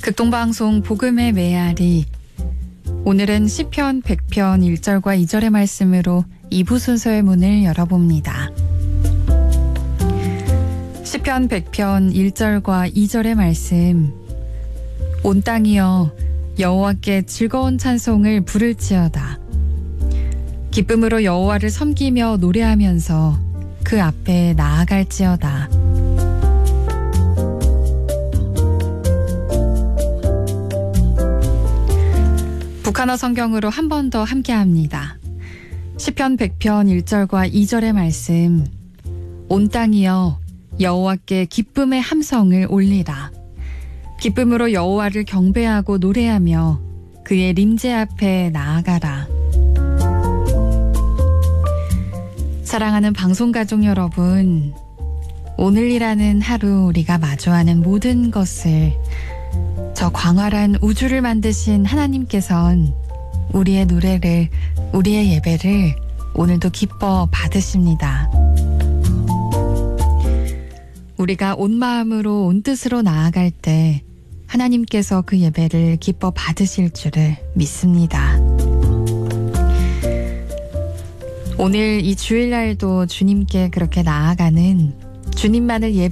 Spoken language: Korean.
극동방송 복음의 메아리. 오늘은 시편 100편 1절과 2절의 말씀으로 2부 순서의 문을 열어봅니다. 시편 100편 1절과 2절의 말씀. 온 땅이여 여호와께 즐거운 찬송을 부를지어다. 기쁨으로 여호와를 섬기며 노래하면서 그 앞에 나아갈지어다. 북한어 성경으로 한 번 더 함께합니다. 시편 100편 1절과 2절의 말씀. 온 땅이여 여호와께 기쁨의 함성을 올리라. 기쁨으로 여호와를 경배하고 노래하며 그의 림제 앞에 나아가라. 사랑하는 방송가족 여러분, 오늘이라는 하루 우리가 마주하는 모든 것을 저 광활한 우주를 만드신 하나님께선 우리의 노래를, 우리의 예배를 오늘도 기뻐 받으십니다. 우리가 온 마음으로 온 뜻으로 나아갈 때 하나님께서 그 예배를 기뻐 받으실 줄을 믿습니다. 오늘 이 주일날도 주님께 그렇게 나아가는, 주님만을